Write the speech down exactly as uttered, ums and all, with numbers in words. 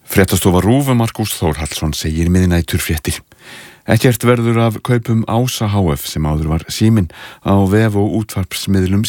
Fréttastofa RÚV Markús Þórhallsson segir miðnæturfréttir. Ekkert verður af kaupum Ása H F sem áður var Síminn á vef og útvarpsmiðlum